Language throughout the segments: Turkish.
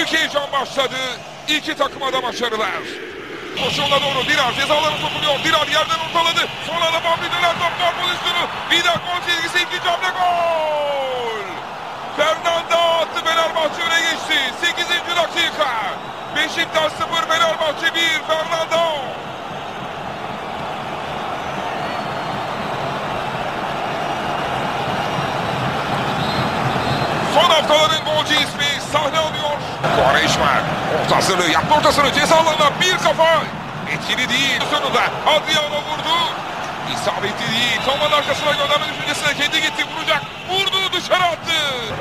Büyük heyecan başladı. İki takıma da başarılar. Koşuğuna doğru Dirar cezalarına sokuluyor. Dirar yerden ortaladı. Sonra da Bambi döner top gol pozisyonu. Vida gol çizgisi, ikinci hamle gol. Fernando attı, Fenerbahçe öne geçti. 8. dakika. Beşiktaş 0, Fenerbahçe 1. Fernando. Son haftaların golcü ismi sahne alıyor. Quaresma orta hazırlığı yaptı, ortasını ceza alanına bir kafa. Etkili değil. Sonunda Adriano vurdu. İsabetli değil. Toman arkasına gönderme düşüncesine kendi gitti, vuracak. Vurdu, dışarı attı.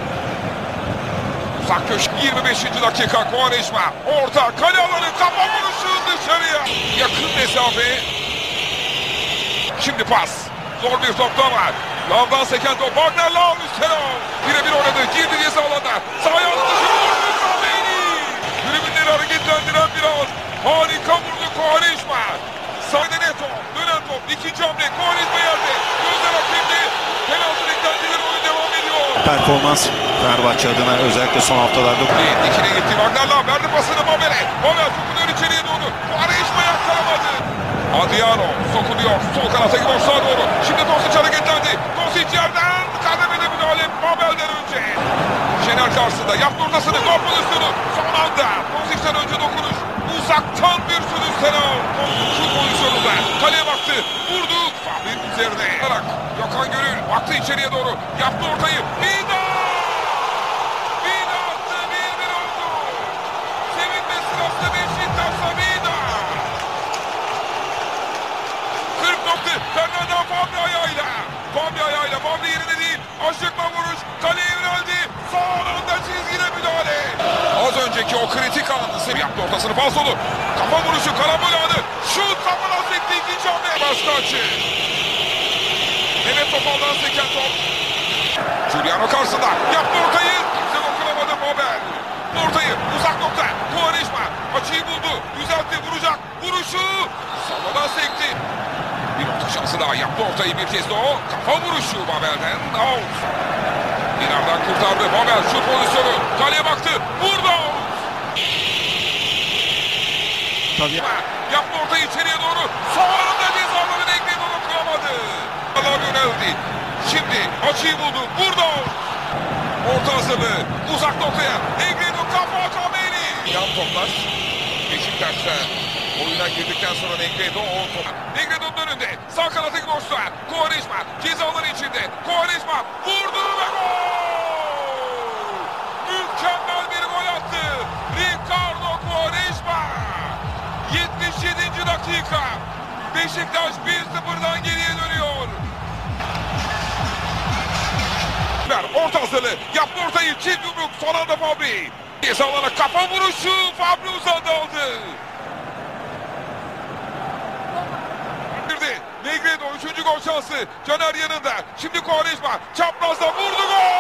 Uzak köşe 25. dakika Quaresma. Orta kale alanı, kafa vuruşu dışarıya. Yakın mesafe. Şimdi pas. Zor bir topta var. Lavdan seken top. Wagner Lav üstüne. Birebir oynadı. Girdi ceza alanına. Sağ ayağını dışarı vurdu. Tribünleri hareketlendiren bir an. Harika vurdu Quaresma. Sağda Neto. Dönen top. İkinci hamle. Quaresma yerde. Gözler hakemde. Penaltı beklentileri, oyun devam ediyor. Performans Fenerbahçe adına özellikle son haftalarda. Dikine gitti. Wagner Lav verdi pasını Babel'e. Babel sokuluyor içeriye doğru. Quaresma yakkalamadı. Adriano sokuluyor. Sol kanattaki boşluğa doğru. Şimdi Tosic hareketlendi. Tosic yerden kademede müdahale Babel'den önce. Şener karşısında yaptı ortasını. Gol pozisyonu. Son anda Tosic'ten önce dokunuş. Uzaktan bir sürüş Senal. Şu pozisyonunda. Kaleye baktı. Vurdu. Fahri'nin üzerine. Gökhan Gönül baktı içeriye doğru. Yaptı ortayı. Vida! Vida attı. 1-1 oldu. Sevinme sırası Beşiktaş'ta Vida. 40 nokta. Fernando Fabri ayağıyla. Fabri yerine değil. Aşıkla vuruş. Kaleye yöneldi. Son anda çizgide müdahale. Az önceki o kritik anı yaptı, ortasını falsolu. Kafa vuruşu, karambol anı. Şut, kafadan sekti, ikinci hamle. Başka açı. Mehmet Topal'dan seken top. Giuliano karşısında. Yaptı ortayı. Kimse dokunamadı Babel. Ortayı uzak nokta. Quaresma açıyı buldu. Düzeltti, vuracak. Vuruşu. Savadan sekti. Bir orta şansı daha, yaptı ortayı bir kez de o. Kafa vuruşu Babel'den. Out. Dinar'dan kurtardı. Babel şut pozisyonu. Kaleye baktı. Vurdu. Tabii. Yaptı ortayı içeriye doğru. Son anda cezaların ekmeğine dokunamadı. Allah yöneldi. Şimdi açıyı buldu. Vurdu. Orta hazırlığı. Uzak noktaya. Negredo kafa Kameri. Yan toplar. Beşiktaş'ta oyuna girdikten sonra Negredo o top. Negredo'nun önünde. Sağ kanattaki boşluğa. Quaresma cezaları içinde. Quaresma vurdu ve gol. Mükemmel bir gol attı. Ricardo Quaresma. 77. dakika. Beşiktaş 1-0'dan geriye dönüyor. Orta hazırlığı. Yaptı ortayı. Çift yumruk. Son anda Fabri. Cezalarına kafa vuruşu. Fabri uzadı aldı. Negredo 3. gol şansı. Caner yanında. Şimdi Quaresma çaprazda vurdu, gol.